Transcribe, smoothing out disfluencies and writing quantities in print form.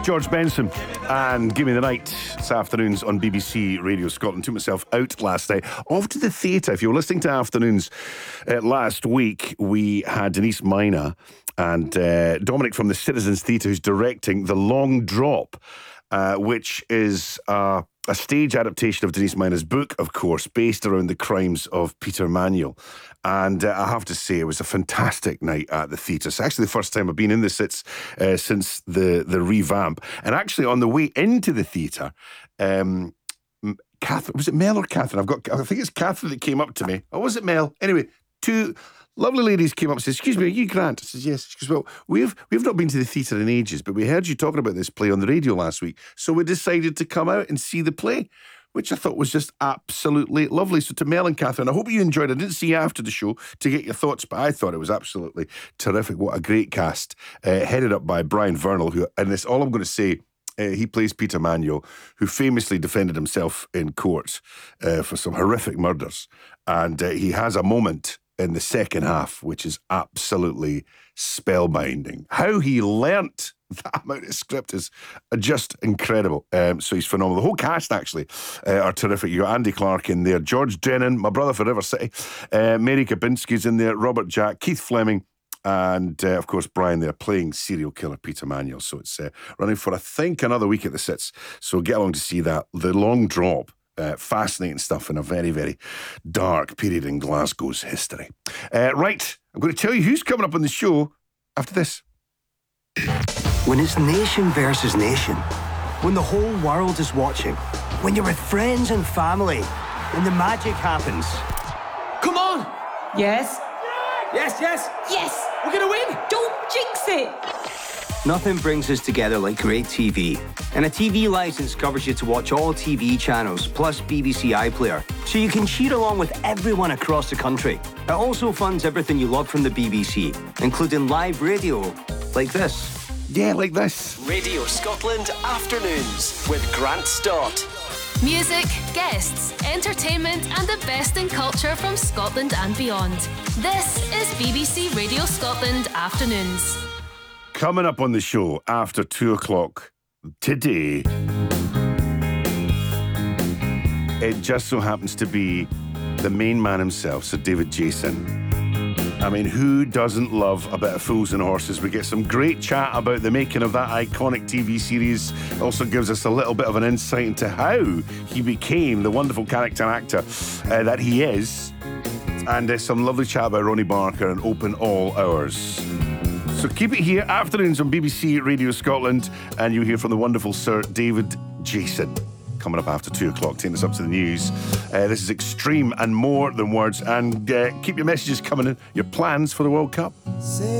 George Benson and Give Me the Night this afternoon's on BBC Radio Scotland. Took myself out last night, off to the theatre. If you were listening to Afternoons last week, we had Denise Mina and Dominic from the Citizens Theatre, who's directing The Long Drop, which is a stage adaptation of Denise Mina's book, of course, based around the crimes of Peter Manuel. And I have to say, it was a fantastic night at the theatre. It's actually the first time I've been in the Sits since the revamp. And actually, on the way into the theatre, Catherine, was it Mel or Catherine? I think it's Catherine that came up to me. Or was it Mel? Anyway, two lovely ladies came up and said, "Excuse me, are you Grant?" I said, "Yes." She goes, "Well, we've not been to the theatre in ages, but we heard you talking about this play on the radio last week, so we decided to come out and see the play," which I thought was just absolutely lovely. So to Mel and Catherine, I hope you enjoyed it. I didn't see you after the show to get your thoughts, but I thought it was absolutely terrific. What a great cast, headed up by Brian Vernal, who, and this, all I'm going to say, he plays Peter Manuel, who famously defended himself in court for some horrific murders. And he has a moment in the second half, which is absolutely spellbinding. How he learnt that amount of script is just incredible. So he's phenomenal. The whole cast, actually, are terrific. You got Andy Clark in there, George Drennan, my brother for River City, Mary Kabinski's in there, Robert Jack, Keith Fleming, and, of course, Brian there playing serial killer Peter Manuel. So it's running for, I think, another week at the Sits. So get along to see that. The Long Drop. Fascinating stuff in a very, very dark period in Glasgow's history. Right, I'm going to tell you who's coming up on the show after this. When it's nation versus nation, when the whole world is watching, when you're with friends and family, when the magic happens. Come on! Yes? Yes, yes! Yes! We're gonna win! Don't jinx it! Nothing brings us together like great TV. And a TV license covers you to watch all TV channels, plus BBC iPlayer, so you can cheer along with everyone across the country. It also funds everything you love from the BBC, including live radio, like this. Yeah, like this. Radio Scotland Afternoons with Grant Stott. Music, guests, entertainment and the best in culture from Scotland and beyond. This is BBC Radio Scotland Afternoons. Coming up on the show after 2 o'clock today, it just so happens to be the main man himself, Sir David Jason. I mean, who doesn't love a bit of Fools and Horses? We get some great chat about the making of that iconic TV series. Also gives us a little bit of an insight into how he became the wonderful character actor that he is. And some lovely chat about Ronnie Barker and Open All Hours. So keep it here, Afternoons on BBC Radio Scotland, and you'll hear from the wonderful Sir David Jason coming up after 2 o'clock, taking us up to the news. This is Extreme and More Than Words, and keep your messages coming in, your plans for the World Cup.